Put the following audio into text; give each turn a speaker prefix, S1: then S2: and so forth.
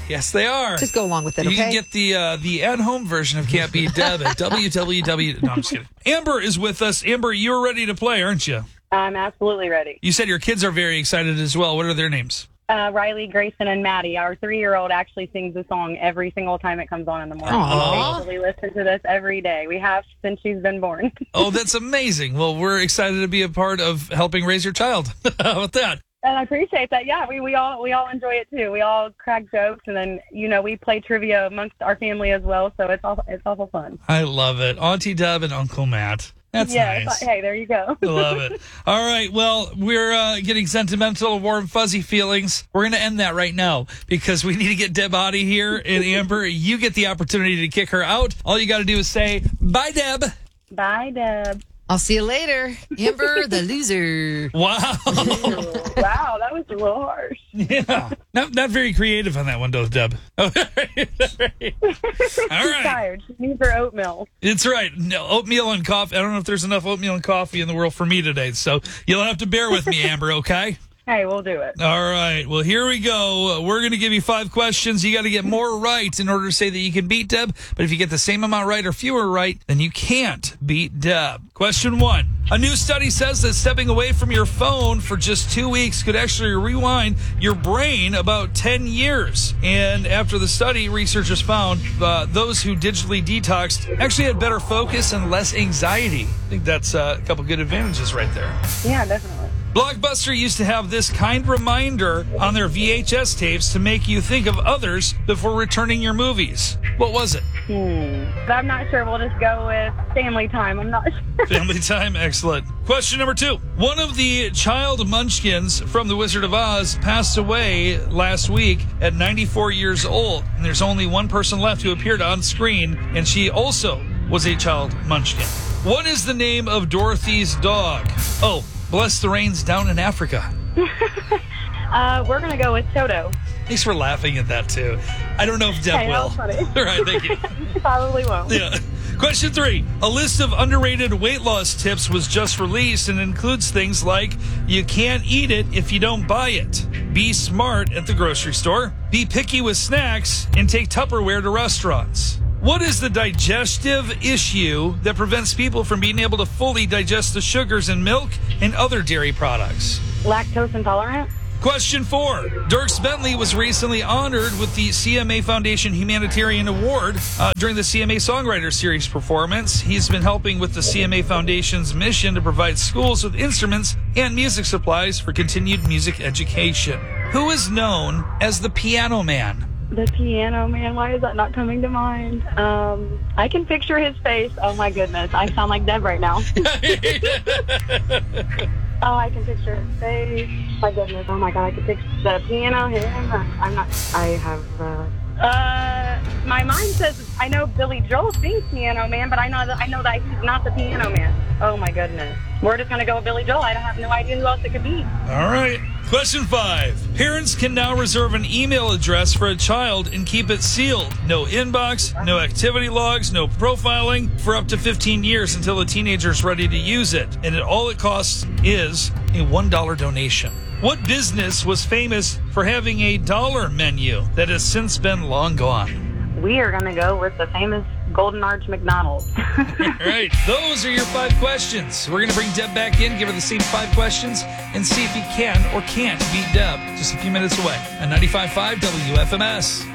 S1: Yes, they are.
S2: Just go along with it,
S1: You
S2: okay?
S1: can get the at-home version of Can't Beat Deb at www. No, I'm just kidding. Amber is with us. Amber, you're ready to play, aren't you?
S3: I'm absolutely ready.
S1: You said your kids are very excited as well. What are their names?
S3: Riley, Grayson, and Maddie. Our 3-year-old actually sings the song every single time it comes on in the morning.
S2: Aww.
S3: We listen to this every day. We have since she's been born.
S1: Oh, that's amazing. Well, we're excited to be a part of helping raise your child. How about that?
S3: And I appreciate that. Yeah, we all enjoy it too. We all crack jokes, and then we play trivia amongst our family as well. So it's awful fun.
S1: I love it. Auntie Deb and Uncle Matt. That's nice.
S3: Hey, there you go.
S1: I love it. All right. Well, we're getting sentimental, warm, fuzzy feelings. We're going to end that right now because we need to get Deb out of here. And Amber, you get the opportunity to kick her out. All you got to do is say, bye, Deb.
S3: Bye, Deb.
S2: I'll see you later. Amber, the loser.
S1: Wow.
S3: Wow, that was a little harsh.
S1: Yeah. Not very creative on that one, though, Deb. All right.
S3: She's tired. She needs her oatmeal.
S1: It's right. No, oatmeal and coffee. I don't know if there's enough oatmeal and coffee in the world for me today, so you'll have to bear with me, Amber, okay?
S3: Hey, we'll do it.
S1: All right. Well, here we go. We're going to give you 5 questions. You got to get more right in order to say that you can beat Deb. But if you get the same amount right or fewer right, then you can't beat Deb. Question 1. A new study says that stepping away from your phone for just 2 weeks could actually rewind your brain about 10 years. And after the study, researchers found those who digitally detoxed actually had better focus and less anxiety. I think that's a couple good advantages right there.
S3: Yeah, definitely.
S1: Blockbuster used to have this kind reminder on their VHS tapes to make you think of others before returning your movies. What was it?
S3: I'm not sure. We'll just go with Family Time. I'm not sure.
S1: Family Time, excellent. Question number 2. One of the child munchkins from The Wizard of Oz passed away last week at 94 years old. And there's only one person left who appeared on screen, and she also was a child munchkin. What is the name of Dorothy's dog? Oh, bless the rains down in Africa.
S3: We're going to go with Toto.
S1: Thanks for laughing at that, too. I don't know if Deb will.
S3: That was funny.
S1: All right, thank you.
S3: Probably won't.
S1: Yeah. Question 3. A list of underrated weight loss tips was just released and includes things like you can't eat it if you don't buy it. Be smart at the grocery store. Be picky with snacks and take Tupperware to restaurants. What is the digestive issue that prevents people from being able to fully digest the sugars in milk and other dairy products?
S3: Lactose intolerant?
S1: Question 4. Dierks Bentley was recently honored with the CMA Foundation Humanitarian Award during the CMA Songwriter Series performance. He's been helping with the CMA Foundation's mission to provide schools with instruments and music supplies for continued music education. Who is known as the Piano Man?
S3: The Piano Man, why is that not coming to mind? I can picture his face. Oh my goodness, I sound like Deb right now. Oh, I can picture his face. My goodness, oh my God, I can picture the piano, him. My mind says I know Billy Joel sings Piano Man, but I know that he's not the Piano Man. Oh my goodness. We're just going to go with Billy Joel. I have no idea who else it could be.
S1: All right. Question 5. Parents can now reserve an email address for a child and keep it sealed. No inbox, no activity logs, no profiling for up to 15 years until the teenager is ready to use it. And all it costs is a $1 donation. What business was famous for having a dollar menu that has since been long gone?
S3: We are going to go with the famous Golden Arch McDonald's.
S1: All right. Those are your 5 questions. We're going to bring Deb back in, give her the same 5 questions, and see if you can or can't beat Deb. Just a few minutes away on 95.5 WFMS.